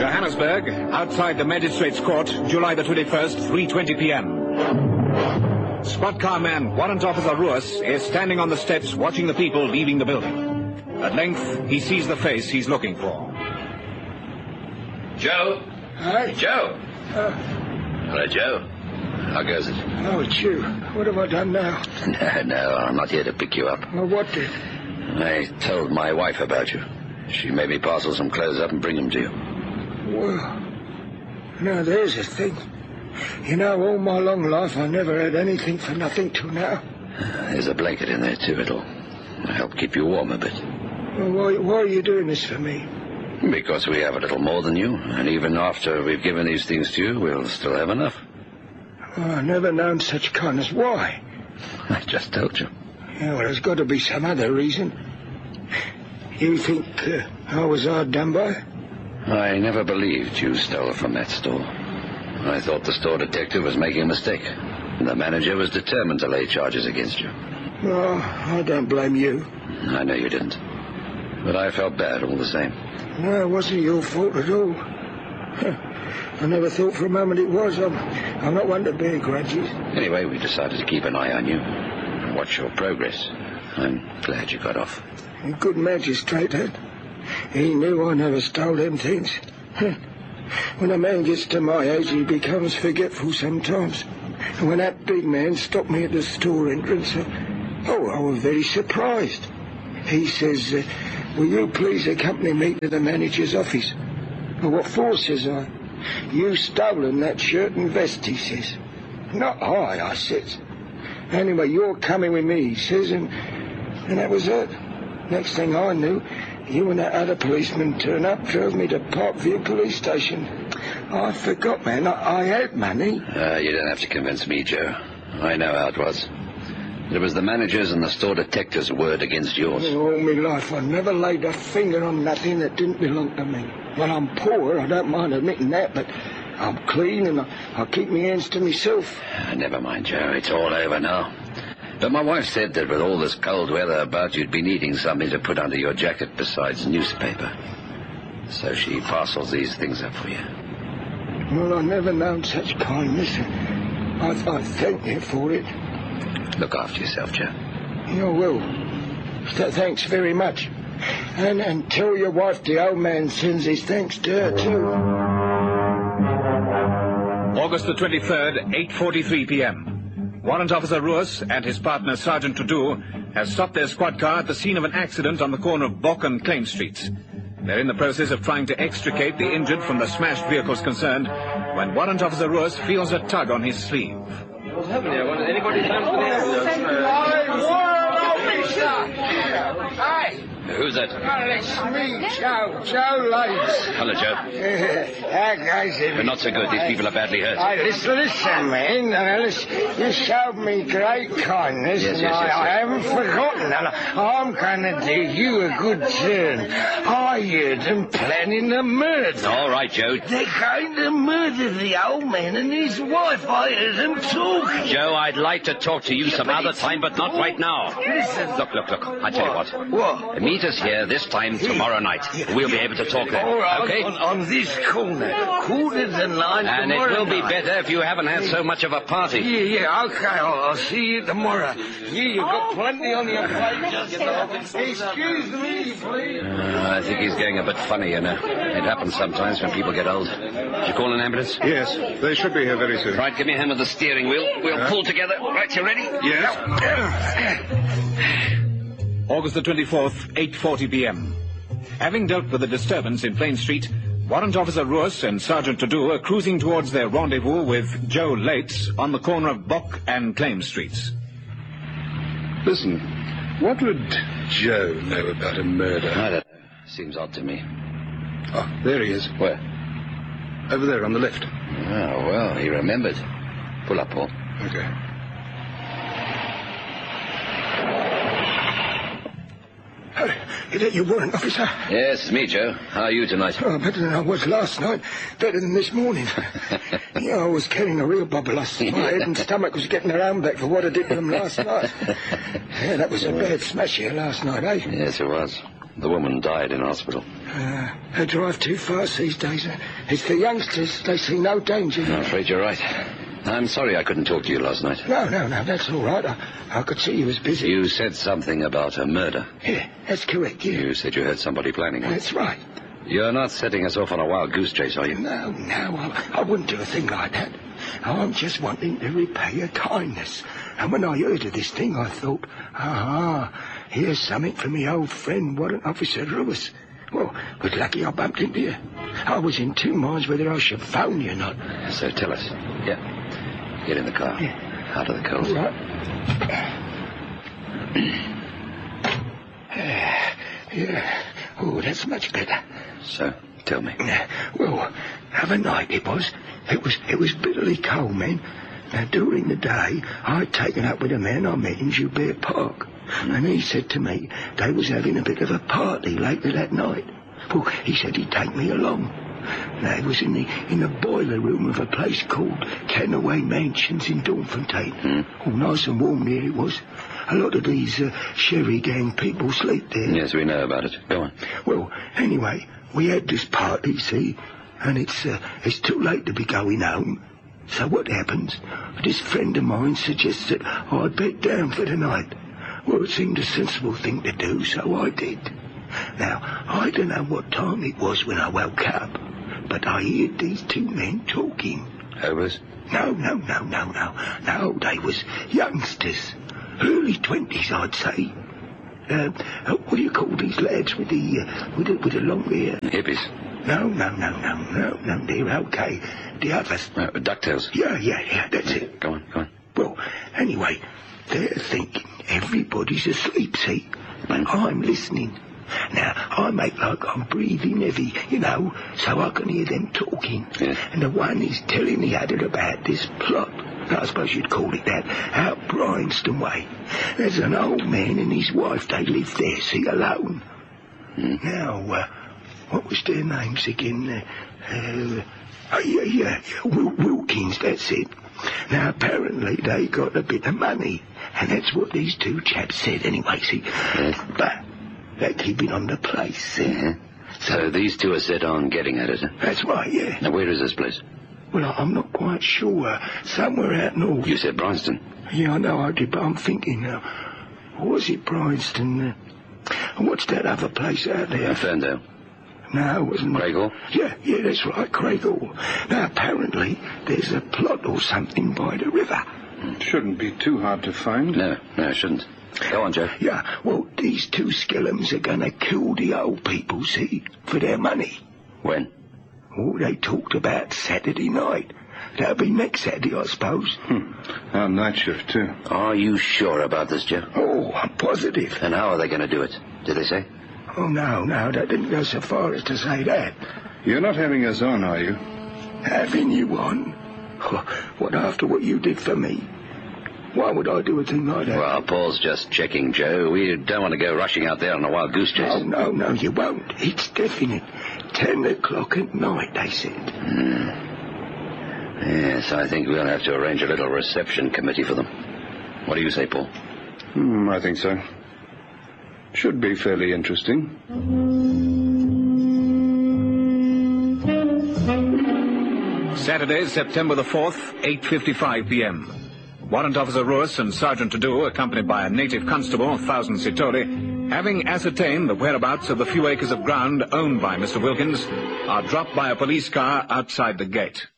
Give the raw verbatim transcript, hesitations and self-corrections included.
Johannesburg, outside the Magistrates' Court, July the twenty-first, three twenty p m Squad car man Warrant Officer Ruas is standing on the steps watching the people leaving the building. At length, he sees the face he's looking for. Joe? Hi? Joe? Uh, Hello, Joe. How goes it? oh, it's you. What have I done now? No, no, I'm not here to pick you up. Well, what did? I told my wife about you. She made me parcel some clothes up and bring them to you. Well, now there's a thing. You know, all my long life I never had anything for nothing till now. There's a blanket in there, too. It'll help keep you warm a bit. Well, why, why are you doing this for me? Because we have a little more than you, and even after we've given these things to you, we'll still have enough. Oh, I've never known such kindness. Why? I just told you. Yeah, well, there's got to be some other reason. You think uh, I was hard done by? I never believed you stole from that store. I thought the store detective was making a mistake. And the manager was determined to lay charges against you. Oh, I don't blame you. I know you didn't. But I felt bad all the same. No, it wasn't your fault at all. I never thought for a moment it was. I'm, I'm not one to bear grudges. Anyway, we decided to keep an eye on you and watch your progress. I'm glad you got off. A good magistrate, that. He knew I never stole them things. When a man gets to my age, he becomes forgetful sometimes. And when that big man stopped me at the store entrance, uh, oh, I was very surprised. He says, uh, will you please accompany me to the manager's office? Well, what for, says I. You stolen that shirt and vest, he says. Not I, I says. Anyway, you're coming with me, he says, and, and that was it. Next thing I knew, you and that other policeman turned up, drove me to Parkview police station. I forgot, man, I, I had money. Uh, you don't have to convince me, Joe. I know how it was. It was the manager's and the store detective's word against yours. All my life, I never laid a finger on nothing that didn't belong to me. Well, I'm poor, I don't mind admitting that, but I'm clean and I, I keep my hands to myself. Uh, never mind, Joe. It's all over now. But my wife said that with all this cold weather about, you'd be needing something to put under your jacket besides newspaper. So she parcels these things up for you. Well, I never known such kindness. I, I thank you for it. Look after yourself, Joe. You will. Th- thanks very much. And, and tell your wife the old man sends his thanks to her, too. August the twenty-third, eight forty-three p m Warrant Officer Ruas and his partner Sergeant Tudu have stopped their squad car at the scene of an accident on the corner of Bock and Claim Streets. They're in the process of trying to extricate the injured from the smashed vehicles concerned when Warrant Officer Ruas feels a tug on his sleeve. What's happening here? Anybody found the Hi. Who's that? Well, it's me, Joe. Joe Lates. Hello, Joe. How goes it? But not so good. These people are badly hurt. Hey, listen, listen, man. Uh, listen, you showed me great kindness, Yes, and yes, I, yes, I yes. haven't forgotten. And I, I'm going to do you a good turn. I heard them planning the murder. All right, Joe. They're going to murder the old man and his wife. I heard them talking. Joe, I'd like to talk to you some but other it's- time, but not right now. Listen. Look, look, look. I tell you what. What? Meet us here this time tomorrow night. We'll be able to talk then. All right, Okay? on, on this corner. Quarter to nine And it tomorrow will be night. better if you haven't had so much of a party. Yeah, yeah, okay, I'll, I'll see you tomorrow. Yeah, you've got plenty on your plate, you know. Excuse me, please. Uh, I think he's getting a bit funny, you know. It happens sometimes when people get old. Did you call an ambulance? Yes, they should be here very soon. Right, give me a hand with the steering wheel. We'll pull together. Right, you ready? Yes. August the twenty-fourth, eight forty p m Having dealt with the disturbance in Plain Street, Warrant Officer Ruas and Sergeant Tudu are cruising towards their rendezvous with Joe Lates on the corner of Bock and Claim Streets. Listen, what would Joe know about a murder? I don't know. Seems odd to me. Oh, there he is. Where? Over there on the left. Oh, well, he remembered. Pull up, Paul. Okay. Uh, is that your warrant, officer? Yes, it's me, Joe. How are you tonight? Oh, better than I was last night. Better than this morning. Yeah, I was carrying a real bubble. My head and stomach was getting their own back for what I did to them last night. Yeah, that was a bad smash here last night, eh? Yes, it was. The woman died in hospital. Uh, they drive too fast these days. It's the youngsters. They see no danger. I'm afraid you're right. I'm sorry I couldn't talk to you last night. No, no, no, that's all right. I, I could see you was busy. You said something about a murder. Yeah, that's correct, yeah. You said you heard somebody planning one. That's right. You're not setting us off on a wild goose chase, are you? No, no, I, I wouldn't do a thing like that. I'm just wanting to repay a kindness. And when I heard of this thing, I thought, ah, here's something from me old friend, Warrant Officer Ruiz. Well, it was lucky I bumped into you. I was in two minds whether I should phone you or not. So tell us. Yeah. Get in the car. Yeah. Out of the cold. Right. Yeah. Oh, that's much better. So, tell me. Well, other night it was. It was it was bitterly cold, man. Now, during the day, I'd taken up with a man I met in Joubert Park. And he said to me they was having a bit of a party later that night. Well, he said he'd take me along. Now, it was in the in the boiler room of a place called Kenaway Mansions in Dawnfontein. Mm. Oh, nice and warm there it was. A lot of these uh, sherry gang people sleep there. Yes, we know about it. Go on. Well, anyway, we had this party, see, and it's uh, it's too late to be going home. So what happens? This friend of mine suggests that I'd bed down for the night. Well, it seemed a sensible thing to do, so I did. Now, I don't know what time it was when I woke up, but I heard these two men talking. Hobos? No, no, no, no, no. No, they was youngsters. Early twenties, I'd say. Uh, what do you call these lads with the, uh, with the, with the long hair? Hippies? No, no, no, no, no, no, they're okay. The others. Uh, DuckTales? Yeah, yeah, yeah, that's it. Go on, go on. Well, anyway, they're thinking everybody's asleep, see? But I'm listening. Now, I make like I'm breathing heavy, you know, so I can hear them talking. Yes. And the one is telling the other about this plot. I suppose you'd call it that, out Bryanston way. There's an old man and his wife, they live there, see, alone. Mm. Now, uh, what was their names again? Uh, uh, oh, yeah, yeah, yeah, Wil- Wilkins, that's it. Now, apparently they got a bit of money, and that's what these two chaps said anyway, see. Yes. But they're keeping on the place, see. Mm-hmm. So these two are set on getting at it, huh? That's right, yeah. Now, where is this place? Well, I'm not quite sure. Somewhere out north. You said Bryanston. Yeah, I know I did, but I'm thinking now. Was it Bryanston? Uh, and what's that other place out there? Uh, Ferndale. No, it wasn't. Craighall? Yeah, yeah, that's right, Craighall. Now, apparently, there's a plot or something by the river. It shouldn't be too hard to find. No, no, it shouldn't. Go on, Joe. Yeah, well, these two skillums are going to kill the old people, see, for their money. When? Oh, they talked about Saturday night. That'll be next Saturday, I suppose. Hmm. Our night shift, too. Are you sure about this, Joe? Oh, I'm positive. And how are they going to do it? Did they say? Oh, no, no, they didn't go so far as to say that. You're not having us on, are you? Having you on? What, after what you did for me? Why would I do a thing like that? Well, Paul's just checking, Joe. We don't want to go rushing out there on a wild goose chase. Oh, no, no, you won't. It's definite. Ten o'clock at night, they said. Hmm. Yes, I think we'll have to arrange a little reception committee for them. What do you say, Paul? Hmm, I think so. Should be fairly interesting. Saturday, September the fourth, eight fifty-five p.m. Warrant Officer Ruiz and Sergeant Tadu, accompanied by a native constable, Thousand Sitori, having ascertained the whereabouts of the few acres of ground owned by Mister Wilkins, are dropped by a police car outside the gate.